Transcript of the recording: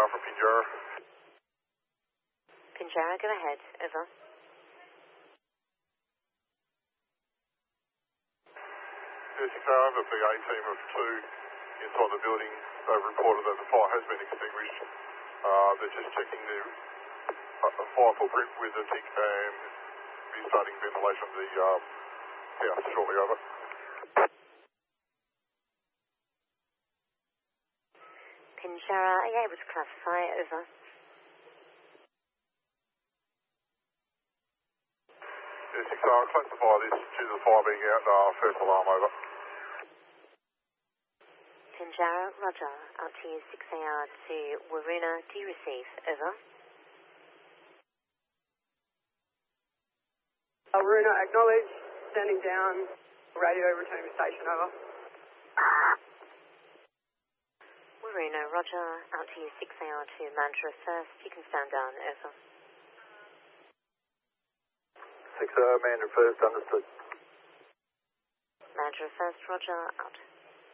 from Pinjarra. Pinjarra, go ahead. Over. Yeah, 6R, over for the A team of 2 inside the building. They've reported that the fire has been extinguished. They're just checking the fire footprint with the TIC and be starting ventilation of the house shortly. Over. Pinjarra, are you able to classify? Over. Yeah, 6R, classify this due to the fire being out. First alarm. Over. Pinjarra, roger. Out to you 6AR to Waroona. Do you receive? Over. Waroona, acknowledge. Standing down. Radio returning to station. Over. Waroona, roger. Out to you 6AR to Mandurah first. You can stand down. Over. 6R, Mandurah first, understood. Mandurah first, roger. Out.